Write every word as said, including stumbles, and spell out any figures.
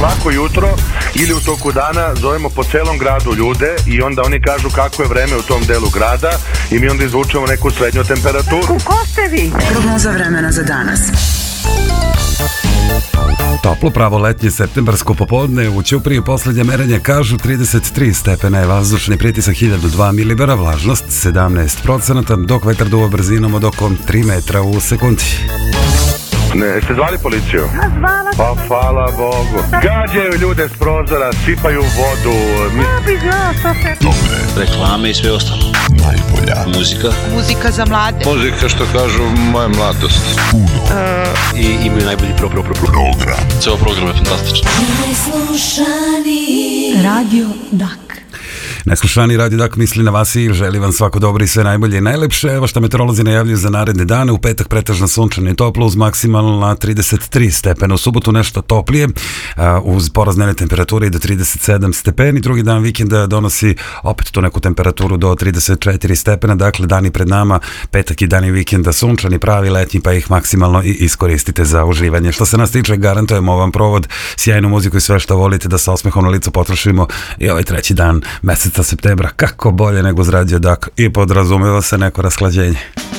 svako jutro ili u toku dana zovemo po celom gradu ljude i onda oni kažu kako je vreme u tom delu grada i mi onda izvučemo neku srednju temperaturu. Ko ste vi? Prognoza vremena za danas. Toplo pravo letnje septembarsko popodne, u Ćupriji poslednje merenje kažu trideset tri stepena je vazdušni pritisak hiljadu dva milibara, vlažnost sedamnaest procenata, dok vetar duva brzinom od oko tri metra u sekundi. Ne, ste zvali policiju? A zvala Pa hvala Bogu. Gađaju ljude s prozora, sipaju vodu. Mi... Ja bi znao što se... Dobre. Reklame i sve ostalo. Najbolja. Muzika. Muzika za mlade. Muzika što kažu moja mladost. Puno. Uh, I imaju najbolji pro, pro, pro, pro. Program. Ceo program je fantastičan. Najslušaniji Radio Dak. Najslušaniji Radio Dak misli na vas i želi vam svako dobro i sve najbolje i najlepše. Evo šta meteorolozi najavljuju za naredne dane. U petak pretežno sunčano i toplo uz maksimalno na trideset tri stepena. U subotu nešto toplije uz porast dnevne temperature i do trideset sedam stepeni. Drugi dan vikenda donosi opet tu neku temperaturu do trideset četiri stepena. Dakle, dani pred nama, petak i dani vikenda sunčani, pravi letnji, pa ih maksimalno i iskoristite za uživanje. Što se nas tiče, garantujemo vam provod, sjajnu muziku i sve što volite da sa osmehom na licu potrošimo i ovaj treći dan meseca septembra, kako bolje nego uz Radio Dak i podrazumeva se neko rasklađenje.